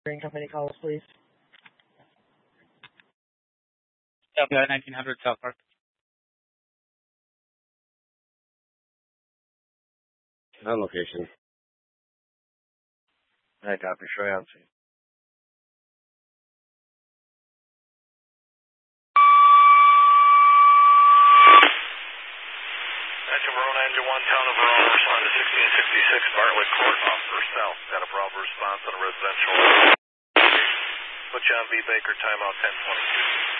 Company calls, please. WI 1900 South Park. On location. I copy, Troy on scene. Verona Engine 1, Town of Verona, respond to 1666 Bartlett Court, officer south. Got a Bravo response on a residential. Put you on B. Baker, timeout 1022.